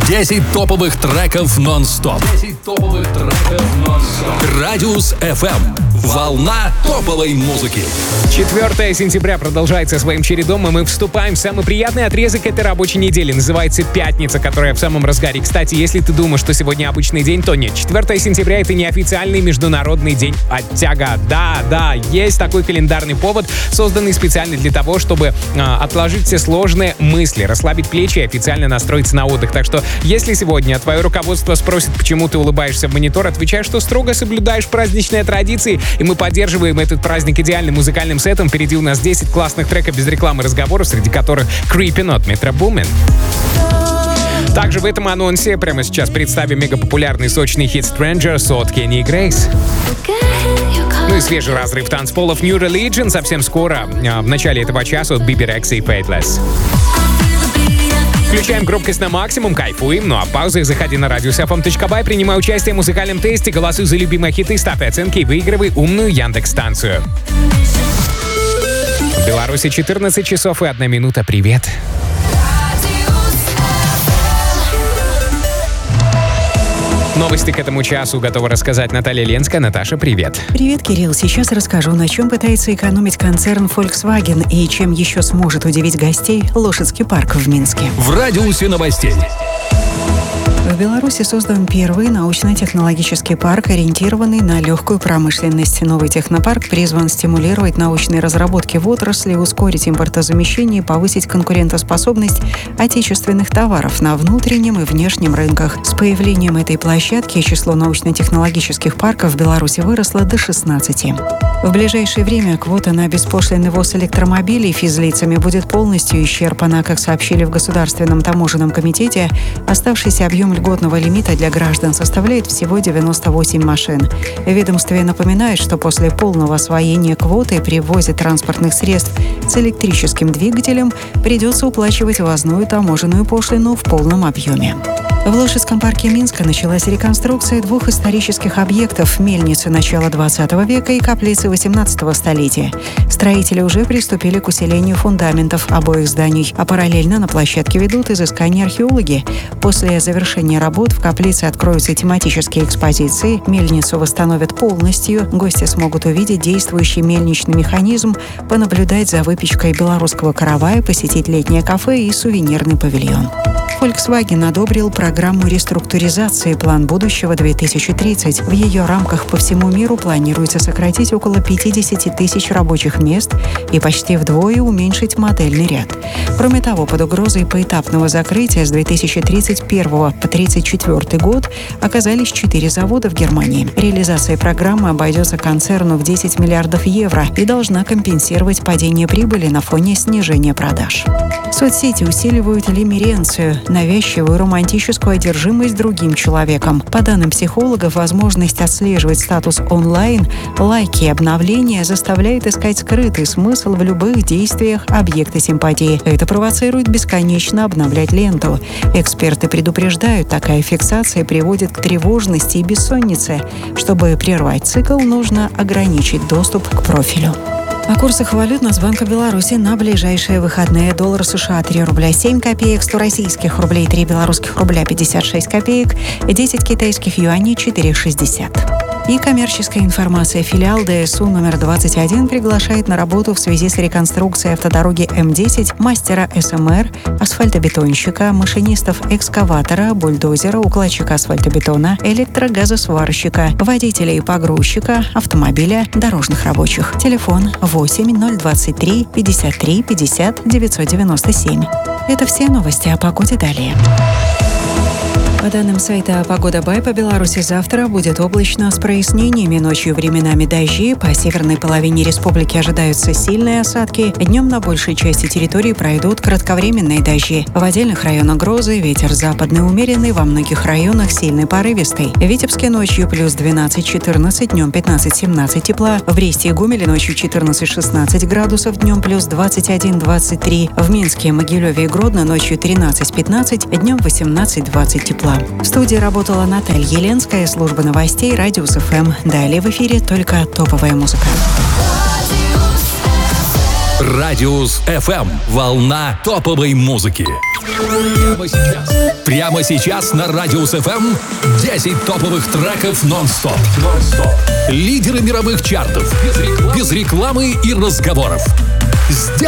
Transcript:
10 топовых треков нон-стоп. 10 топовых треков нон-стоп. Радиус FM. Волна топовой музыки. 4 сентября продолжается своим чередом, и мы вступаем в самый приятный отрезок этой рабочей недели. Называется пятница, которая в самом разгаре. Кстати, если ты думаешь, что сегодня обычный день, то нет. 4 сентября — это неофициальный международный день оттяга. Да, есть такой календарный повод, созданный специально для того, чтобы отложить все сложные мысли, расслабить плечи и официально настроиться на отдых. Так что, если сегодня твое руководство спросит, почему ты улыбаешься в монитор, отвечай, что строго соблюдаешь праздничные традиции, и мы поддерживаем этот праздник идеальным музыкальным сетом. Впереди у нас 10 классных треков без рекламы и разговоров, среди которых Creepin' от Metro Boomin. Также в этом анонсе прямо сейчас представим мегапопулярный сочный хит Strangers от Kenny и Grace. Ну и свежий разрыв танцполов New Religion совсем скоро, в начале этого часа от Bebe Rexha и Faithless. Включаем громкость на максимум, кайфуем, ну а в паузах заходи на radiusfm.by, принимай участие в музыкальном тесте, голосуй за любимые хиты, ставь оценки и выигрывай умную Яндекс-станцию. В Беларуси 14 часов и 1 минута. Привет! Новости к этому часу готова рассказать Наталья Ленская. Наташа, привет. Привет, Кирилл. Сейчас расскажу, на чем пытается экономить концерн Volkswagen и чем еще сможет удивить гостей Лошадский парк в Минске. В радиусе новостей. В Беларуси создан первый научно-технологический парк, ориентированный на легкую промышленность. Новый технопарк призван стимулировать научные разработки в отрасли, ускорить импортозамещение и повысить конкурентоспособность отечественных товаров на внутреннем и внешнем рынках. С появлением этой площадки число научно-технологических парков в Беларуси выросло до 16. В ближайшее время квота на беспошлинный ввоз электромобилей физлицами будет полностью исчерпана. Как сообщили в Государственном таможенном комитете, оставшийся объем льготного лимита для граждан составляет всего 98 машин. В ведомстве напоминает, что после полного освоения квоты при ввозе транспортных средств с электрическим двигателем придется уплачивать ввозную таможенную пошлину в полном объеме. В Лошадском парке Минска началась реконструкция двух исторических объектов – мельницы начала 20 века и каплицы 18 столетия. Строители уже приступили к усилению фундаментов обоих зданий, а параллельно на площадке ведут изыскания археологи. После завершения работ в каплице откроются тематические экспозиции, мельницу восстановят полностью, гости смогут увидеть действующий мельничный механизм, понаблюдать за выпечкой белорусского каравая, посетить летнее кафе и сувенирный павильон. Volkswagen одобрил программу реструктуризации «План будущего 2030». В ее рамках по всему миру планируется сократить около 50 тысяч рабочих мест и почти вдвое уменьшить модельный ряд. Кроме того, под угрозой поэтапного закрытия с 2031 по 1934 год оказались 4 завода в Германии. Реализация программы обойдется концерну в 10 миллиардов евро и должна компенсировать падение прибыли на фоне снижения продаж. Соцсети усиливают лимеренцию, навязчивую романтическую одержимость другим человеком. По данным психологов, возможность отслеживать статус онлайн, лайки и обновления заставляет искать скрытый смысл в любых действиях объекта симпатии. Это провоцирует бесконечно обновлять ленту. Эксперты предупреждают, такая фиксация приводит к тревожности и бессоннице. Чтобы прервать цикл, нужно ограничить доступ к профилю. О курсах валют Нацбанка Беларуси на ближайшие выходные. Доллар США 3 рубля 7 копеек, 100 российских рублей 3 белорусских рубля 56 копеек, 10 китайских юаней 4,60. И коммерческая информация. Филиал ДСУ номер 21 приглашает на работу в связи с реконструкцией автодороги М10 мастера СМР, асфальтобетонщика, машинистов экскаватора, бульдозера, укладчика асфальтобетона, электрогазосварщика, водителя и погрузчика, автомобиля, дорожных рабочих. Телефон 8 023 53 50 997. Это все новости о погоде далее. По данным сайта «Погода Бай», по Беларуси завтра будет облачно с прояснениями. Ночью временами дожди. По северной половине республики ожидаются сильные осадки. Днем на большей части территории пройдут кратковременные дожди. В отдельных районах грозы, ветер западный умеренный, во многих районах сильный порывистый. В Витебске ночью плюс 12-14, днем 15-17 тепла. В Бресте и Гомеле ночью 14-16 градусов, днем плюс 21-23. В Минске, Могилеве и Гродно ночью 13-15, днем 18-20 тепла. В студии работала Наталья Ленская, служба новостей «Радиус FM». Далее в эфире только топовая музыка. Радиус FM. Волна топовой музыки. Прямо сейчас. Прямо сейчас на Радиус ФМ 10 топовых треков нон-стоп. Лидеры мировых чартов. Без рекламы и разговоров.